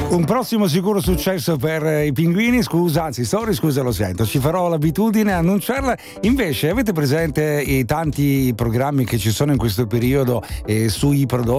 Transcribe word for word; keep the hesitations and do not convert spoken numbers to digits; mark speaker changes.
Speaker 1: Un prossimo sicuro successo per i pinguini, scusa, anzi sorry, scusa, lo sento, ci farò l'abitudine a annunciarla. Invece avete presente i tanti programmi che ci sono in questo periodo eh, sui prodotti